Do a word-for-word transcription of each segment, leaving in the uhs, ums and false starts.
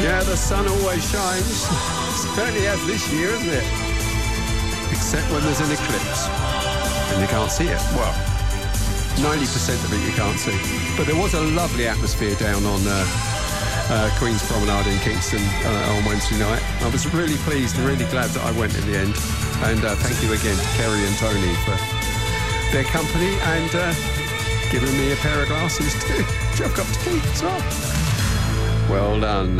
Yeah, the sun always shines. Certainly has this year, isn't it? Except when there's an eclipse. And you can't see it. Well, ninety percent of it you can't see. But there was a lovely atmosphere down on uh, uh, Queen's Promenade in Kingston uh, on Wednesday night. I was really pleased and really glad that I went in the end. And uh, thank you again to Kerry and Tony for their company and uh, giving me a pair of glasses too, which I've got to keep as well. Well done.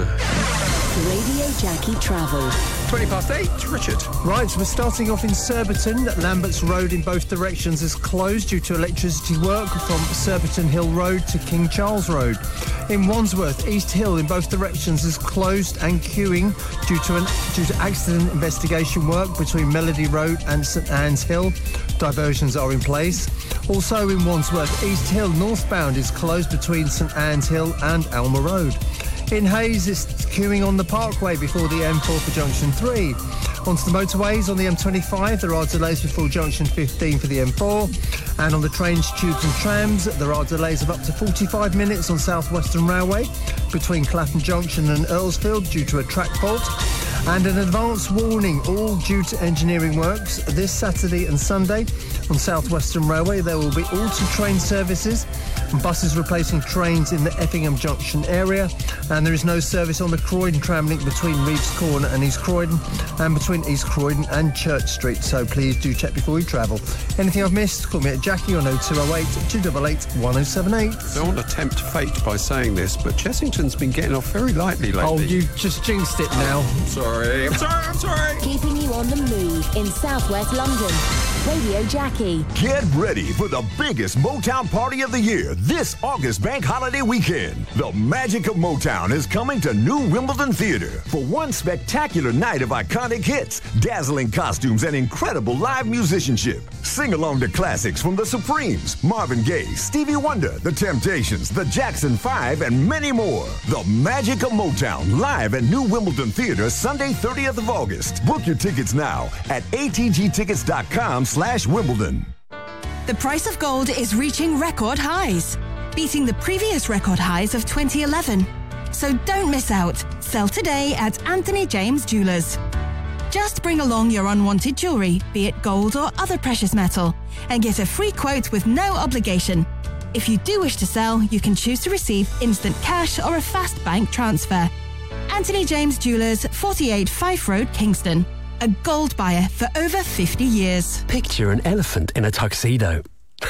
Radio Jackie Travel. twenty past eight, Richard. Right, we're starting off in Surbiton. Lambert's Road in both directions is closed due to electricity work from Surbiton Hill Road to King Charles Road. In Wandsworth, East Hill in both directions is closed and queuing due to an due to accident investigation work between Melody Road and St Anne's Hill. Diversions are in place. Also in Wandsworth, East Hill northbound is closed between St Anne's Hill and Alma Road. In Hayes, it's queuing on the Parkway before the M four for Junction three. Onto the motorways, on the M twenty-five, there are delays before Junction fifteen for the M four. And on the trains, tubes and trams, there are delays of up to forty-five minutes on South Western Railway between Clapham Junction and Earlsfield due to a track fault. And an advance warning, all due to engineering works. This Saturday and Sunday on South Western Railway, there will be altered train services and buses replacing trains in the Effingham Junction area. And there is no service on the Croydon tram link between Reeves Corner and East Croydon and between East Croydon and Church Street. So please do check before you travel. Anything I've missed, call me at Jackie on oh two oh eight, two eight eight, one oh seven eight. I don't want to tempt fate by saying this, but Chessington's been getting off very lightly lately. Oh, you just jinxed it now. I'm sorry. I'm sorry, I'm sorry. Keeping you on the move in southwest London. Radio Jackie. Get ready for the biggest Motown party of the year this August bank holiday weekend. The magic of Motown is coming to New Wimbledon Theatre for one spectacular night of iconic hits, dazzling costumes, and incredible live musicianship. Sing along to classics from The Supremes, Marvin Gaye, Stevie Wonder, The Temptations, The Jackson Five, and many more. The magic of Motown live at New Wimbledon Theatre Sunday, thirtieth of August. Book your tickets now at a t g tickets dot com slash Wimbledon. The price of gold is reaching record highs, beating the previous record highs of twenty eleven. So don't miss out. Sell today at Anthony James Jewelers. Just bring along your unwanted jewellery, be it gold or other precious metal, and get a free quote with no obligation. If you do wish to sell, you can choose to receive instant cash or a fast bank transfer. Anthony James Jewelers, forty-eight Fife Road, Kingston. A gold buyer for over fifty years. Picture an elephant in a tuxedo.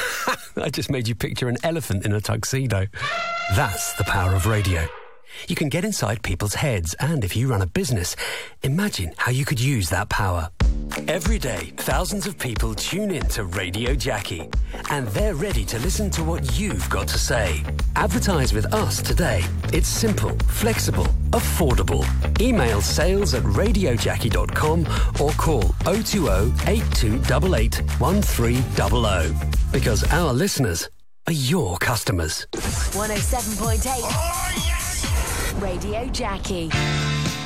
I just made you picture an elephant in a tuxedo. That's the power of radio. You can get inside people's heads, and if you run a business, imagine how you could use that power. Every day, thousands of people tune in to Radio Jackie, and they're ready to listen to what you've got to say. Advertise with us today. It's simple, flexible, affordable. Email sales at radio jackie dot com or call oh two oh, eight two eight eight, one three zero zero. Because our listeners are your customers. one oh seven point eight. Oh, yes! Radio Jackie.